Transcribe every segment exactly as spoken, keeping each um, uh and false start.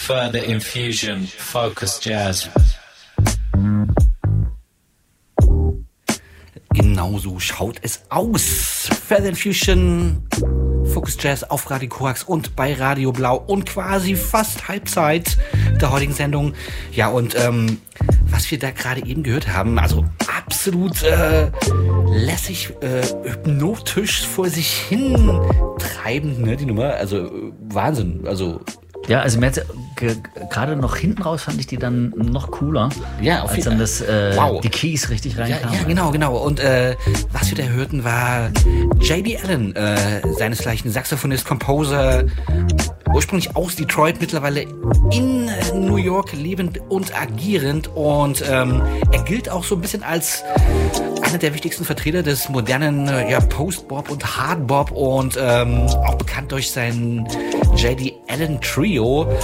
Further Infusion, Focus Jazz. Genau so schaut es aus. Further Infusion, Focus Jazz auf Radio Korax und bei Radio Blau und quasi fast Halbzeit der heutigen Sendung. Ja, und ähm, was wir da gerade eben gehört haben, also absolut äh, lässig, äh, hypnotisch vor sich hin treibend, ne, die Nummer. Also äh, Wahnsinn, also... Ja, also mir hat's ge- gerade noch hinten raus fand ich die dann noch cooler. Ja, auf als jeden dann das, äh, wow. die Keys richtig Ja, reinkamen. ja, genau, genau. Und äh, was wir da hörten, war J D Allen, äh, seinesgleichen Saxophonist, Composer, ursprünglich aus Detroit, mittlerweile in New York lebend und agierend. Und ähm, er gilt auch so ein bisschen als einer der wichtigsten Vertreter des modernen äh, ja, Post-Bop und Hard-Bop und ähm, auch bekannt durch sein J D Allen Trio.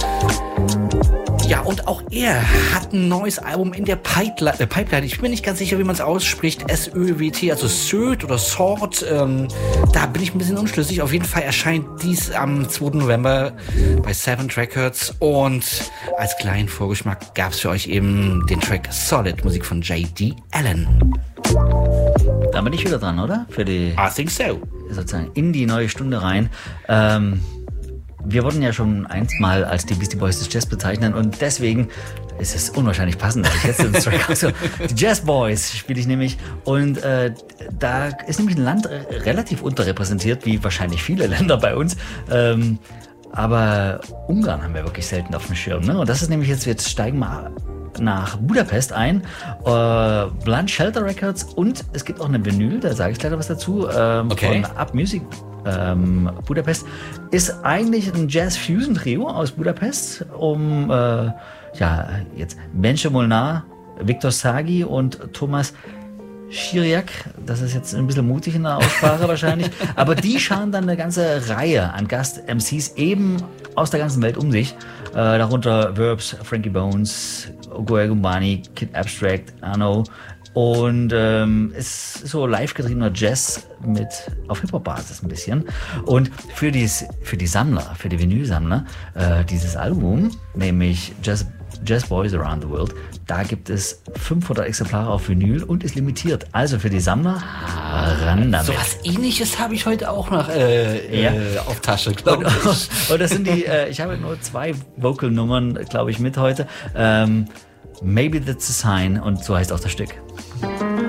Ja, und auch er hat ein neues Album in der Pipeline. Äh, Pipeline. Ich bin nicht ganz sicher, wie man es ausspricht. S Ö W T, also Söd oder Sort. Ähm, da bin ich ein bisschen unschlüssig. Auf jeden Fall erscheint dies am zweiten November bei Seventh Records. Und als kleinen Vorgeschmack gab es für euch eben den Track Solid, Musik von J D Allen. Da bin ich wieder dran, oder? Für die, I think so. sozusagen in die neue Stunde rein. Ähm, wir wurden ja schon einmal als die Beastie Boys des Jazz bezeichnen und deswegen ist es unwahrscheinlich passend, dass ich jetzt den Track also, die Jazz Boys spiele ich nämlich und äh, da ist nämlich ein Land relativ unterrepräsentiert, wie wahrscheinlich viele Länder bei uns. Ähm, aber Ungarn haben wir wirklich selten auf dem Schirm. Ne? Und das ist nämlich jetzt, jetzt steigen wir nach Budapest ein, äh, Blunt Shelter Records und es gibt auch eine Vinyl, da sage ich gleich was dazu, ähm, okay. von Up Music ähm, Budapest. Ist eigentlich ein Jazz-Fusion-Trio aus Budapest, um äh, ja, jetzt Bence Molnar, Viktor Sagi und Thomas Schiriak, das ist jetzt ein bisschen mutig in der Aussprache wahrscheinlich, aber die schauen dann eine ganze Reihe an Gast-M Cs eben aus der ganzen Welt um sich, äh, darunter Verbs, Frankie Bones, Ogoye Gumbani, Kid Abstract, Arno und ähm, ist so live getriebener Jazz mit auf Hip-Hop-Basis ein bisschen und für die, für die Sammler, für die Vinylsammler, äh, dieses Album, nämlich Jazz Jazz Boys Around the World, da gibt es fünfhundert Exemplare auf Vinyl und ist limitiert. Also für die Sammler, ran damit. So was Ähnliches habe ich heute auch noch äh, Ja. äh, auf Tasche, glaube ich. Und das sind die, äh, ich habe nur zwei Vocal-Nummern, glaube ich, mit heute. Ähm, Maybe That's a Sign und so heißt auch das Stück.